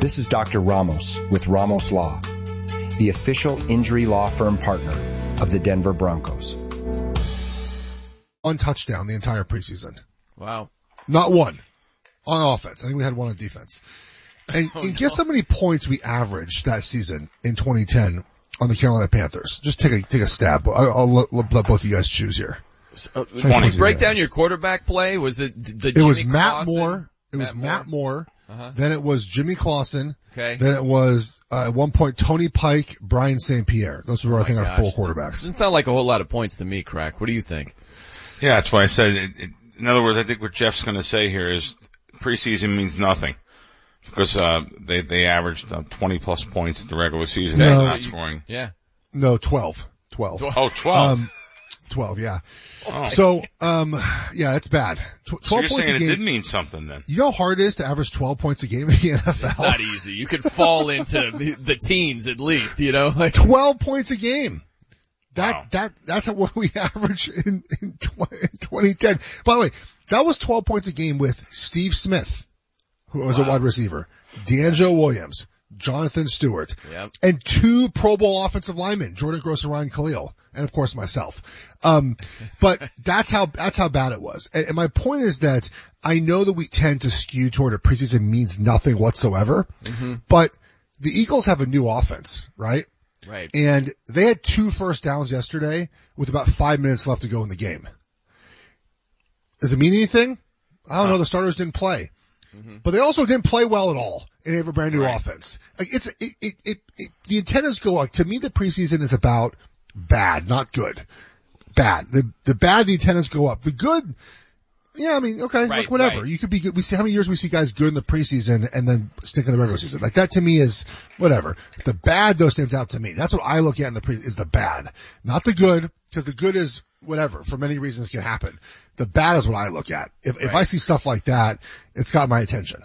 This is Dr. Ramos with Ramos Law, the official injury law firm partner of the Denver Broncos. One touchdown the entire preseason. Wow. Not one on offense. I think we had one on defense. And, guess how many points we averaged that season in 2010 on the Carolina Panthers? Just take a stab. I'll let both of you guys choose here. Break down your quarterback play. Was it the Jimmy It was Matt Clausen? Moore. It was Matt Moore. Uh-huh. Then it was Jimmy Clausen. Okay. Then it was, at one point, Tony Pike, Brian St. Pierre. Those were, I think, our full quarterbacks. Doesn't sound like a whole lot of points to me, Crack. What do you think? Yeah, that's why I said, in other words, I think what Jeff's going to say here is preseason means nothing. Because, they averaged 20 plus points at the regular season. No. Not scoring. Yeah. No, 12. 12. Oh, 12. 12, yeah. Oh. So, yeah, it's bad. 12 So you're points saying a game. it did mean something then? You know how hard it is to average 12 points a game in the NFL? It's not easy. You could fall into the teens at least, you know? Like 12 points a game. Wow. That's what we averaged in 2010. By the way, that was 12 points a game with Steve Smith, who was a wide receiver, D'Angelo Williams, Jonathan Stewart, and 2 Pro Bowl offensive linemen, Jordan Gross and Ryan Khalil, and of course myself. But that's how bad it was. And my point is that I know that we tend to skew toward a preseason means nothing whatsoever, but the Eagles have a new offense, right? Right. And they had 2 first downs yesterday with about 5 minutes left to go in the game. Does it mean anything? I don't know. The starters didn't play. But they also didn't play well at all, and they have a brand new offense. Like the antennas go up. To me, the preseason is about bad, not good. Bad. The bad, the antennas go up. The good, yeah, I mean, okay, like whatever. Right. You could be good. We see how many years we see guys good in the preseason and then stink in the regular season. Like that to me is whatever. The bad though stands out to me. That's what I look at in the is the bad, not the good, because the good is whatever. For many reasons can happen. The bad is what I look at. If I see stuff like that, it's got my attention.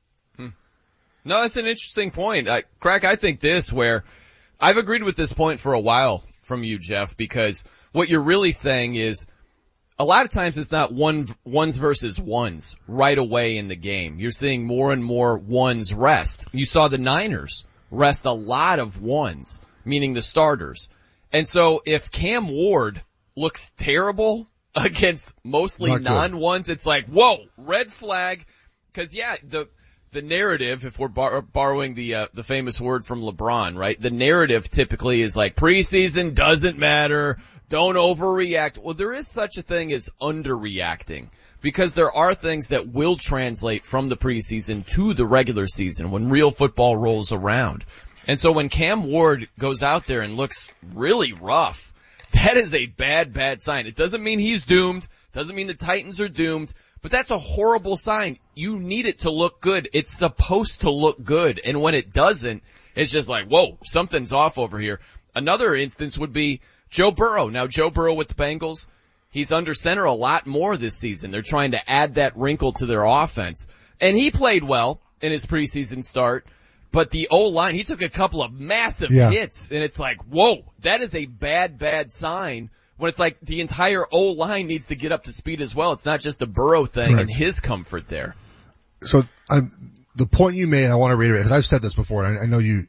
No, that's an interesting point. Crack, I think where I've agreed with this point for a while from you, Jeff, because what you're really saying is a lot of times it's not ones versus ones right away in the game. You're seeing more and more ones rest. You saw the Niners rest a lot of ones, meaning the starters. And so if Cam Ward looks terrible against mostly non-ones, it's like, whoa, red flag. Cause yeah, the narrative, if we're borrowing the famous word from LeBron, right? The narrative typically is like preseason doesn't matter. Don't overreact. Well, there is such a thing as underreacting because there are things that will translate from the preseason to the regular season when real football rolls around. And so when Cam Ward goes out there and looks really rough, that is a bad sign. It doesn't mean he's doomed. Doesn't mean the Titans are doomed. But that's a horrible sign. You need it to look good. It's supposed to look good. And when it doesn't, it's just like, whoa, something's off over here. Another instance would be Joe Burrow. Now, Joe Burrow with the Bengals, he's under center a lot more this season. They're trying to add that wrinkle to their offense. And he played well in his preseason start. But the O-line, he took a couple of massive hits. And it's like, whoa, that is a bad sign. When it's like the entire O-line needs to get up to speed as well. It's not just a Burrow thing and his comfort there. So the point you made, I want to reiterate, because I've said this before, and I know you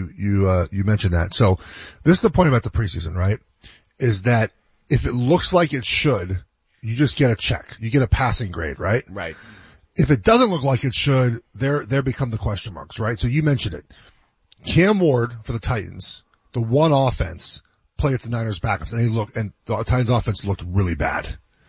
mentioned that. So this is the point about the preseason, right? Is that if it looks like it should, you just get a check. You get a passing grade, right? Right. If it doesn't look like it should, there become the question marks, right? So you mentioned it. Cam Ward for the Titans, the one offense, play at the Niners backups, and the Titans offense looked really bad,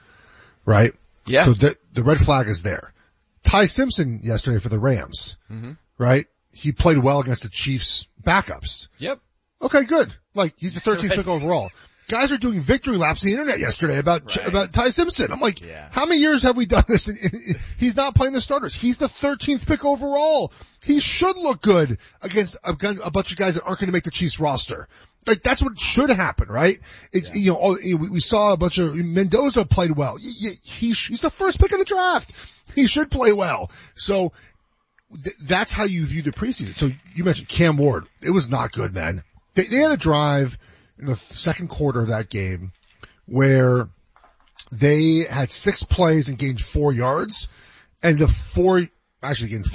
right? Yeah. So the red flag is there. Ty Simpson yesterday for the Rams, right? He played well against the Chiefs backups. Yep. Okay, good. Like he's the 13th pick overall. Guys are doing victory laps on the internet yesterday about Ty Simpson. I'm like, how many years have we done this? He's not playing the starters. He's the 13th pick overall. He should look good against a bunch of guys that aren't going to make the Chiefs roster. Like that's what should happen, right? We saw a bunch of Mendoza played well. He's the first pick of the draft. He should play well. So that's how you view the preseason. So you mentioned Cam Ward. It was not good, man. They had a drive in the second quarter of that game where they had 6 plays and gained 4 yards, and gained